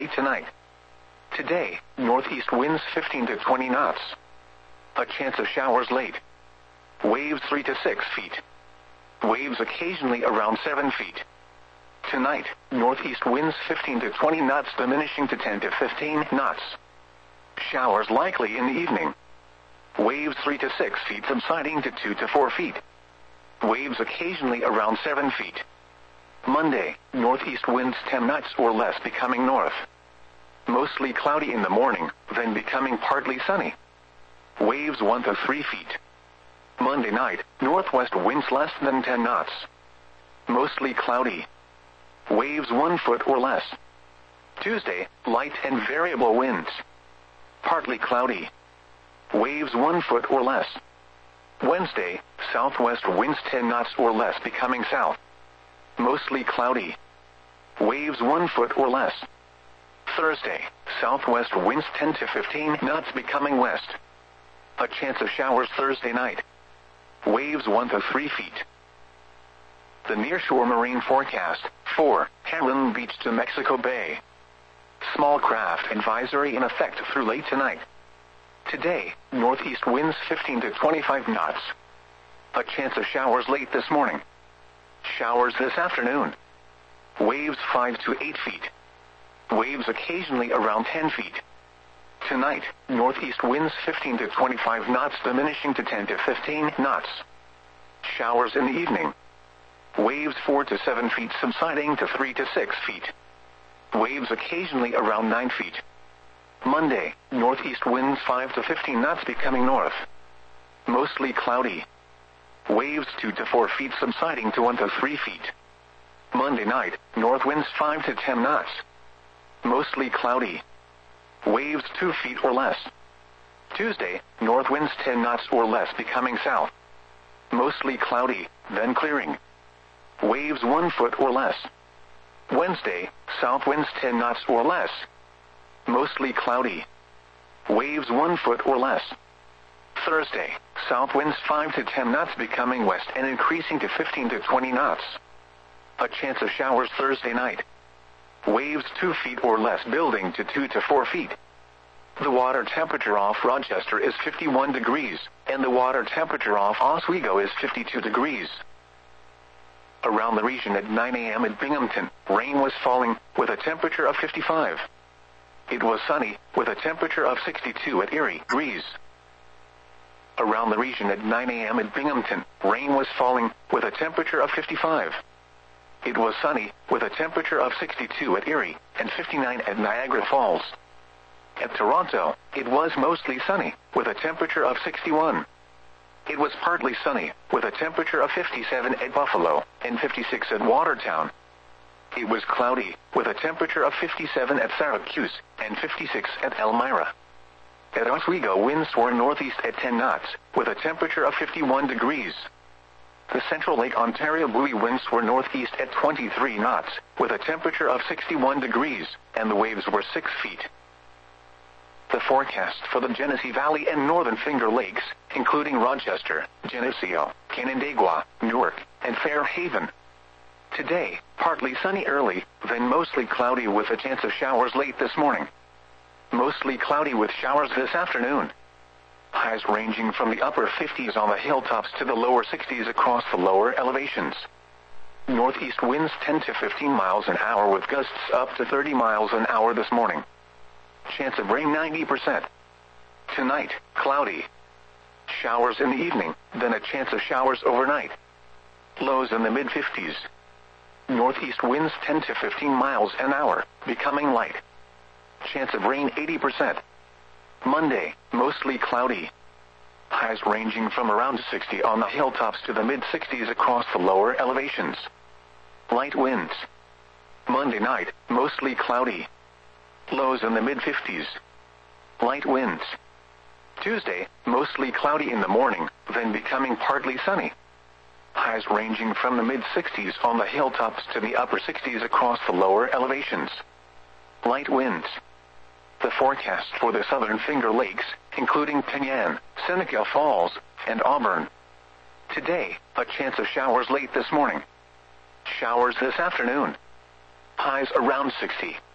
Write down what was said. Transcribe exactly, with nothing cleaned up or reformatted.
Tonight. Today, northeast winds fifteen to twenty knots. A chance of showers late. Waves three to six feet. Waves occasionally around seven feet. Tonight, northeast winds fifteen to twenty knots diminishing to ten to fifteen knots. Showers likely in the evening. Waves three to six feet subsiding to two to four feet. Waves occasionally around seven feet. Monday, northeast winds ten knots or less becoming north. Mostly cloudy in the morning, then becoming partly sunny. Waves one to three feet. Monday night, northwest winds less than ten knots. Mostly cloudy. Waves one foot or less. Tuesday, light and variable winds. Partly cloudy. Waves one foot or less. Wednesday, southwest winds ten knots or less becoming south. Mostly cloudy. Waves one foot or less. Thursday, southwest winds ten to fifteen knots becoming west. A chance of showers Thursday night. Waves one to three feet. The nearshore marine forecast, for Heron Beach to Mexico Bay. Small craft advisory in effect through late tonight. Today, northeast winds fifteen to twenty-five knots. A chance of showers late this morning. Showers this afternoon. Waves five to eight feet. Waves occasionally around ten feet. Tonight, northeast winds fifteen to twenty-five knots diminishing to ten to fifteen knots. Showers in the evening. Waves four to seven feet subsiding to three to six feet. Waves occasionally around nine feet. Monday, northeast winds five to fifteen knots becoming north. Mostly cloudy. Waves two to four feet subsiding to one to three feet. Monday night, north winds five to ten knots. Mostly cloudy. Waves two feet or less. Tuesday, north winds ten knots or less becoming south. Mostly cloudy, then clearing. Waves one foot or less. Wednesday, south winds ten knots or less. Mostly cloudy. Waves one foot or less. Thursday, south winds five to ten knots becoming west and increasing to fifteen to twenty knots. A chance of showers Thursday night. Waves two feet or less building to two to four feet. The water temperature off Rochester is fifty-one degrees, and the water temperature off Oswego is fifty-two degrees. Around the region at nine a m at Binghamton, rain was falling, with a temperature of fifty-five. It was sunny, with a temperature of sixty-two at Erie degrees. Around the region at nine a m at Binghamton, rain was falling, with a temperature of fifty-five. It was sunny, with a temperature of sixty-two at Erie, and fifty-nine at Niagara Falls. At Toronto, it was mostly sunny, with a temperature of sixty-one. It was partly sunny, with a temperature of fifty-seven at Buffalo, and fifty-six at Watertown. It was cloudy, with a temperature of fifty-seven at Syracuse, and fifty-six at Elmira. At Oswego, winds were northeast at ten knots, with a temperature of fifty-one degrees. The Central Lake Ontario buoy winds were northeast at twenty-three knots, with a temperature of sixty-one degrees, and the waves were six feet. The forecast for the Genesee Valley and Northern Finger Lakes, including Rochester, Geneseo, Canandaigua, Newark, and Fairhaven. Today, partly sunny early, then mostly cloudy with a chance of showers late this morning. Mostly cloudy with showers this afternoon. Highs ranging from the upper fifties on the hilltops to the lower sixties across the lower elevations. Northeast winds ten to fifteen miles an hour with gusts up to thirty miles an hour this morning. Chance of rain ninety percent. Tonight, cloudy. Showers in the evening, then a chance of showers overnight. Lows in the mid fifties. Northeast winds ten to fifteen miles an hour, becoming light. Chance of rain eighty percent. Monday, mostly cloudy. Highs ranging from around sixty on the hilltops to the mid sixties across the lower elevations. Light winds. Monday night, mostly cloudy. Lows in the mid fifties. Light winds. Tuesday, mostly cloudy in the morning, then becoming partly sunny. Highs ranging from the mid sixties on the hilltops to the upper sixties across the lower elevations. Light winds. The forecast for the Southern Finger Lakes, including Penyan, Seneca Falls, and Auburn. Today, a chance of showers late this morning. Showers this afternoon. Highs around sixty.